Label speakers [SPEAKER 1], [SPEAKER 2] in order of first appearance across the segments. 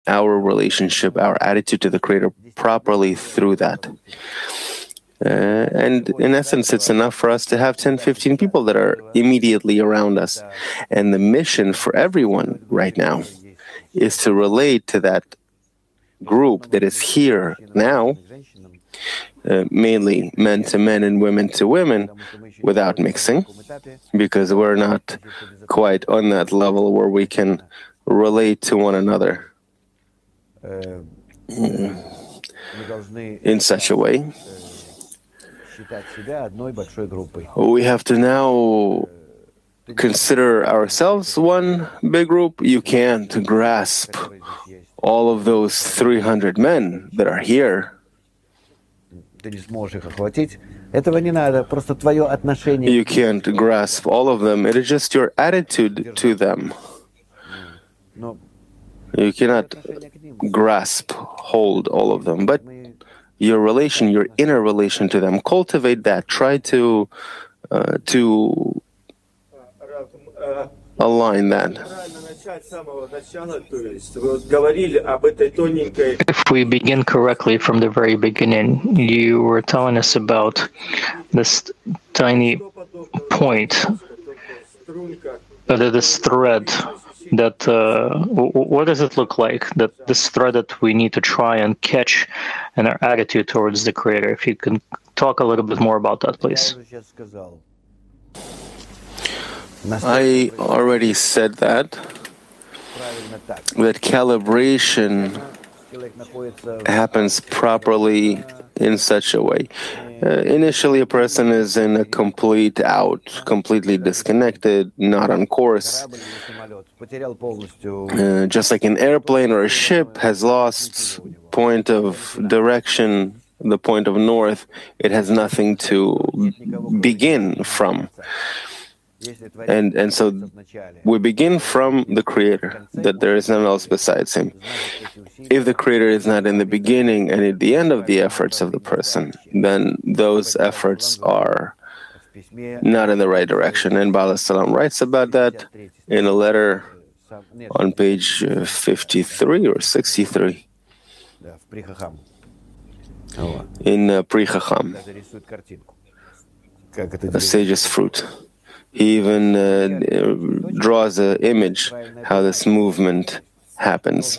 [SPEAKER 1] our relationship, our attitude to the Creator properly through that. And in essence, it's enough for us to have 10, 15 people that are immediately around us. And the mission for everyone right now is to relate to that group that is here now, mainly men to men and women to women, without mixing, because we're not quite on that level where we can relate to one another in such a way. We have to now consider ourselves one big group. You can't grasp all of those 300 men that are here. You can't grasp all of them. It is just your attitude to them. You cannot grasp, hold all of them, but your relation, your inner relation to them, cultivate that. Try to align that.
[SPEAKER 2] If we begin correctly from the very beginning, you were telling us about this tiny point, this thread that, what does it look like, that this thread that we need to try and catch in our attitude towards the Creator? If you can talk a little bit more about that, please.
[SPEAKER 1] I already said that calibration happens properly in such a way. Initially, a person is in a completely disconnected, not on course. Just like an airplane or a ship has lost point of direction, the point of north, it has nothing to begin from. And so we begin from the Creator, that there is none else besides Him. If the Creator is not in the beginning and at the end of the efforts of the person, then those efforts are not in the right direction. And Baal Salam writes about that in a letter on page 53 or 63 in Pri Chacham, a sage's fruit. He even draws an image how this movement happens.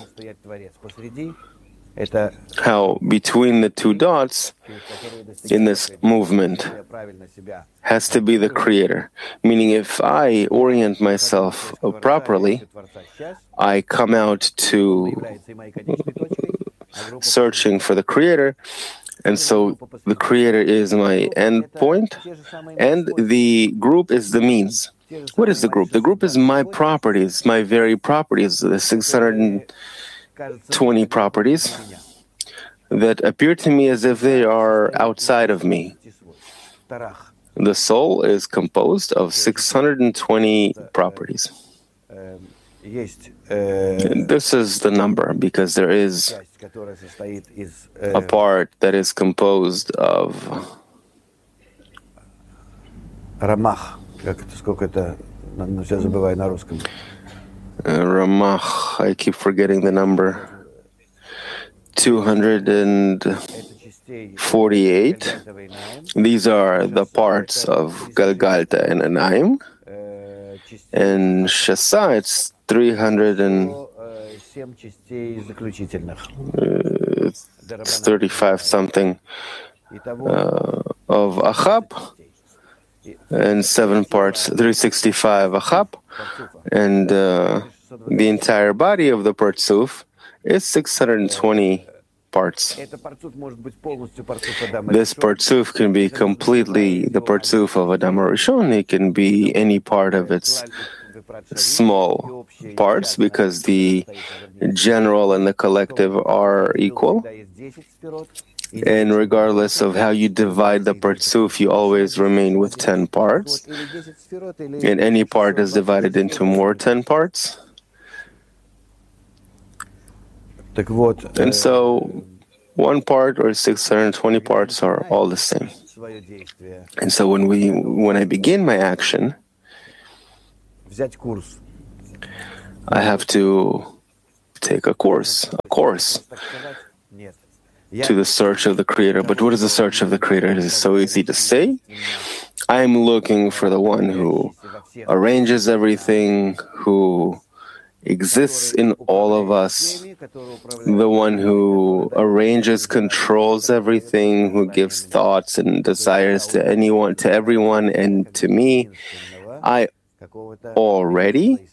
[SPEAKER 1] How between the two dots in this movement has to be the Creator. Meaning, if I orient myself properly, I come out to searching for the Creator. And so the Creator is my end point, and the group is the means. What is the group? The group is my properties, my very properties, the 620 properties that appear to me as if they are outside of me. The soul is composed of 620 properties. This is the number because there is a part that is composed of Ramach. Ramach, I keep forgetting the number. 248. These are the parts of Galgalta and Anaim. And Shasa, it's 35 something of Achab, and 7 parts, 365 Achab, and the entire body of the Partsuf is 620 parts. This Partsuf can be completely the Partsuf of Adam Rishon. It can be any part of its small parts because the general and the collective are equal. And regardless of how you divide the Partsuf, you always remain with 10 parts. And any part is divided into more 10 parts. And so 1 part or 620 parts are all the same. And so when I begin my action, I have to take a course to the search of the Creator. But what is the search of the Creator? It is so easy to say. I'm looking for the one who arranges everything, who exists in all of us, the one who arranges, controls everything, who gives thoughts and desires to everyone, and to me. I already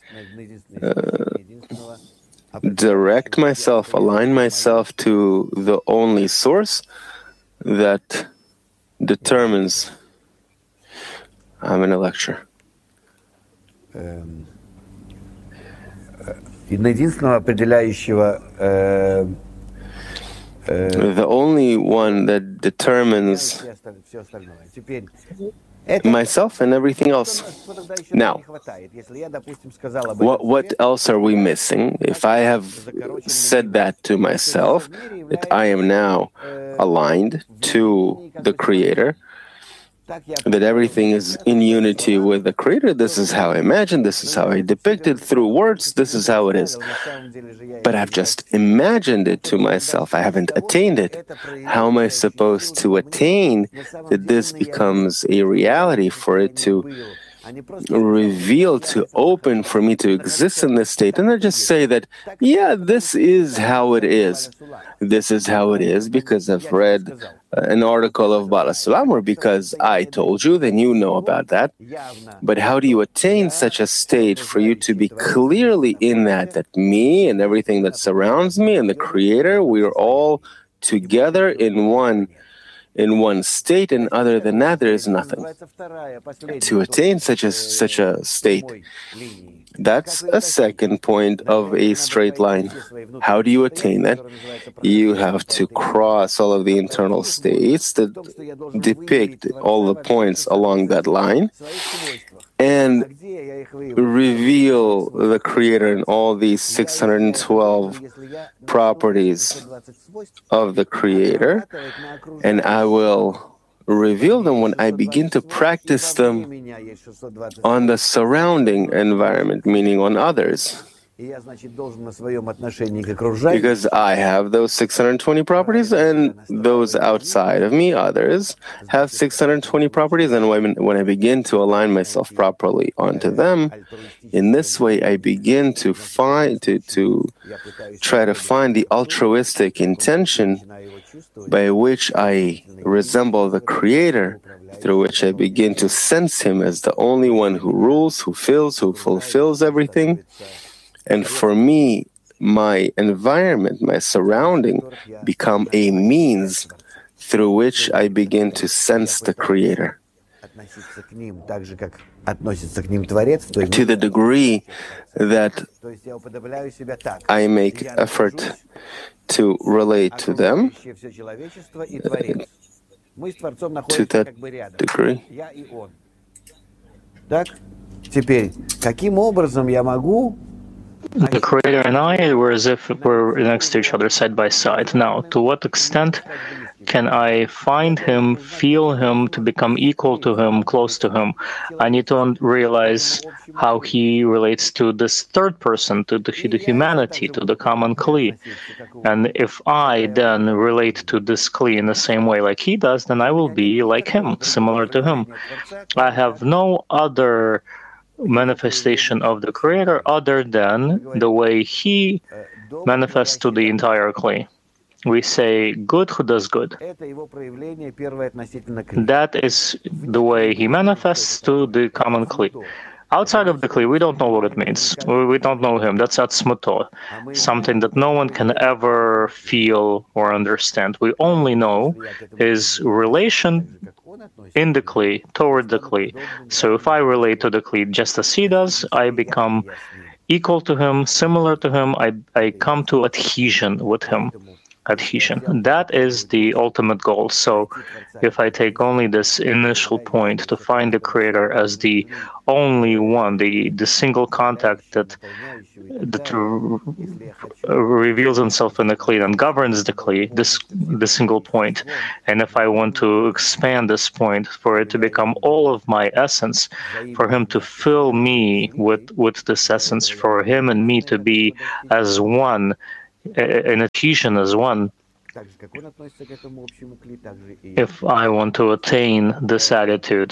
[SPEAKER 1] direct myself, align myself to the only source that determines. I'm in a lecture. The only one that determines myself and everything else. Now, what else are we missing? If I have said that to myself, that I am now aligned to the Creator, that everything is in unity with the Creator, this is how I imagine, this is how I depict it through words, this is how it is. But I've just imagined it to myself, I haven't attained it. How am I supposed to attain that this becomes a reality, for it to reveal, to open, for me to exist in this state? And I just say that, yeah, this is how it is. This is how it is because I've read an article of Bala Sulam, or because I told you, then you know about that. But how do you attain such a state for you to be clearly in that me and everything that surrounds me and the Creator, we are all together in one state, and other than that, there is nothing. To attain such a state, that's a second point of a straight line. How do you attain that? You have to cross all of the internal states that depict all the points along that line, and reveal the Creator in all these 612 properties of the Creator, and I will reveal them when I begin to practice them on the surrounding environment, meaning on others. Because I have those 620 properties, and those outside of me, others, have 620 properties, and when I begin to align myself properly onto them, in this way I begin to try to find the altruistic intention by which I resemble the Creator, through which I begin to sense Him as the only one who rules, who fills, who fulfills everything. And for me, my environment, my surrounding, become a means through which I begin to sense the Creator. To the degree that I make effort to relate to them, to that degree.
[SPEAKER 2] The Creator and I were as if we're next to each other, side by side. Now, to what extent can I find Him, feel Him, to become equal to Him, close to Him? I need to realize how He relates to this third person, to the humanity, to the common Kli. And if I then relate to this Kli in the same way like He does, then I will be like Him, similar to Him. I have no other manifestation of the Creator other than the way He manifests to the entire Kli. We say, good who does good. That is the way He manifests to the common Kli. Outside of the Kli, we don't know what it means. We don't know Him. That's Atzmuto, something that no one can ever feel or understand. We only know His relation in the Kli, toward the Kli. So if I relate to the Kli just as He does, I become equal to Him, similar to Him. I come to adhesion with Him. adhesion. That is the ultimate goal. So if I take only this initial point to find the creator as the only one, the single contact that reveals himself in the Kli and governs the Kli, the single point. And if I want to expand this point for it to become all of my essence, for him to fill me with this essence, for him and me to be as one, an adhesion as one, if I want to attain this attitude,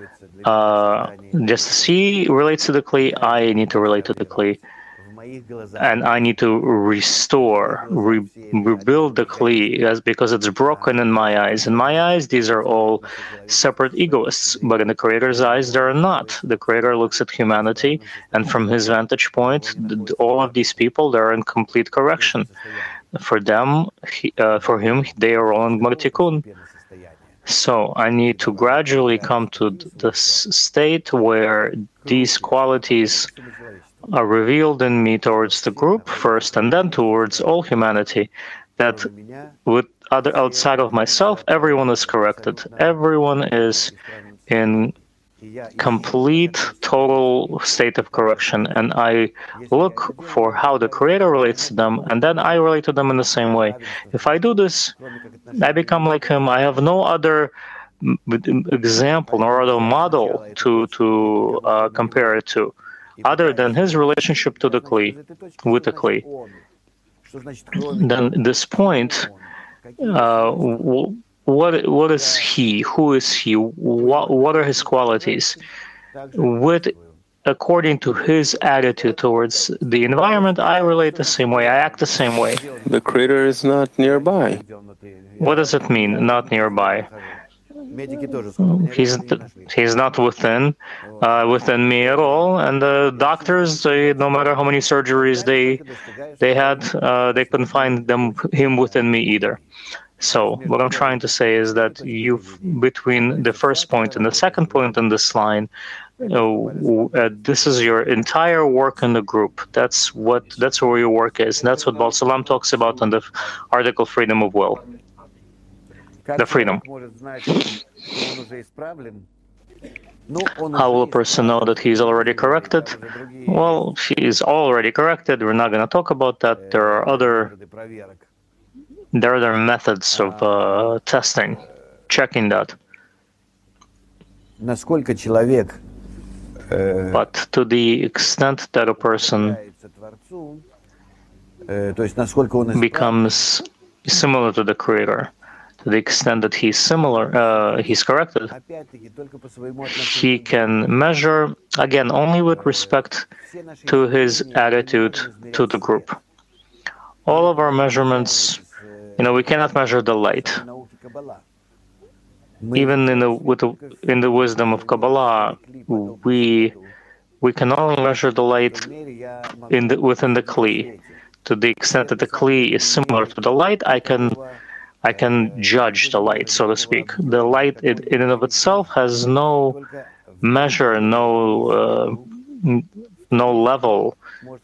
[SPEAKER 2] just as he relates to the Kli, I need to relate to the Kli. And I need to restore, rebuild the Kli, because it's broken in my eyes. In my eyes, these are all separate egoists, but in the Creator's eyes, they're not. The Creator looks at humanity, and from his vantage point, all of these people, they're in complete correction. For them, for him, they are all in Gmar Tikkun. So I need to gradually come to the state where these qualities are revealed in me towards the group first, and then towards all humanity, that with other outside of myself, everyone is corrected. Everyone is in complete, total state of correction, and I look for how the Creator relates to them, and then I relate to them in the same way. If I do this, I become like him. I have no other example nor other model to compare it to, other than his relationship to the Kli, with the Kli. Then this point, what is he? Who is he? What are his qualities? According to his attitude towards the environment, I relate the same way. I act the same way.
[SPEAKER 1] The Creator is not nearby.
[SPEAKER 2] What does it mean, not nearby? He's not within me at all, and the doctors, no matter how many surgeries they had, they couldn't find him within me either. So what I'm trying to say is that between the first point and the second point in this line, this is your entire work in the group. That's where your work is. And that's what Baal Salam talks about in the article Freedom of Will. The freedom. How will a person know that he's already corrected? Well, he's already corrected. We're not going to talk about that. There are other methods of testing, checking that. But to the extent that a person becomes similar to the Creator, to the extent that he's corrected, he can measure, again, only with respect to his attitude to the group. All of our measurements, we cannot measure the light. Even in the wisdom of Kabbalah, we can only measure the light within the Kli. To the extent that the Kli is similar to the light, I can judge the light, so to speak. The light in and of itself has no measure, no level.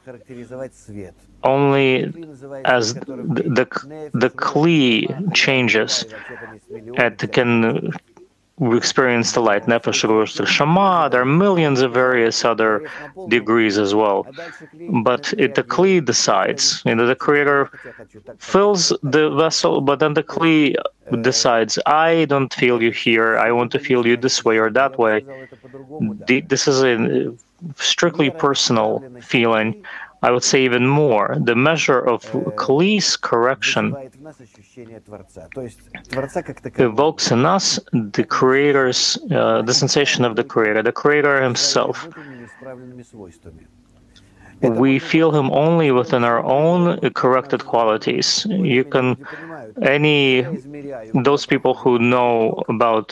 [SPEAKER 2] Only as the Kli changes, it can experience the light. Nefesh goes to Shema. There are millions of various other degrees as well. But the Kli decides. The Creator fills the vessel, but then the Kli decides, I don't feel you here. I want to feel you this way or that way. This is a strictly personal feeling. I would say even more, the measure of Kli's correction evokes in us the Creator's, the sensation of the Creator himself. We feel him only within our own corrected qualities. Those people who know about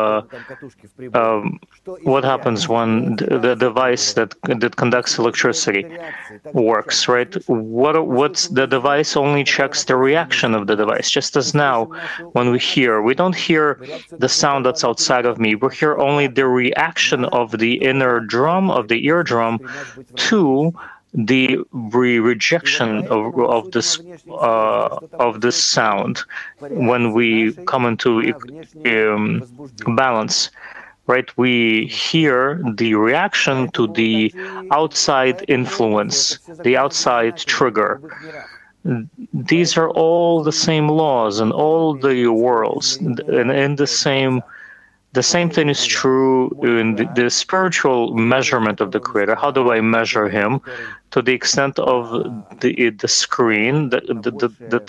[SPEAKER 2] what happens when the device that conducts electricity works, right? What's the device only checks the reaction of the device. Just as now, when we don't hear the sound that's outside of me. We hear only the reaction of the inner drum, of the eardrum, to the rejection of this sound when we come into balance, right? We hear the reaction to the outside influence, the outside trigger. These are all the same laws in all the worlds, and in the same thing is true in the spiritual measurement of the Creator. How do I measure Him? To the extent of the screen that